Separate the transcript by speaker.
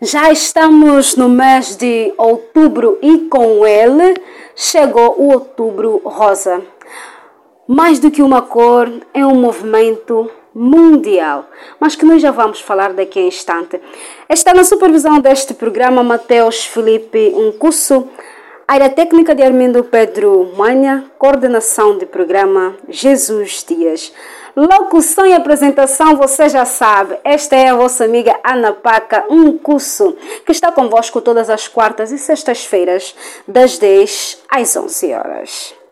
Speaker 1: Já estamos no mês de outubro e com ele chegou o Outubro Rosa. Mais do que uma cor, é um movimento mundial, mas que nós já vamos falar daqui a instante. Está na supervisão deste programa Mateus Felipe Uncusso, área técnica de Armindo Pedro Manha, coordenação de programa Jesus Dias. Locução e apresentação, você já sabe, esta é a vossa amiga Ana Paca Uncusso, que está convosco todas as quartas e sextas-feiras, das 10 às 11 horas.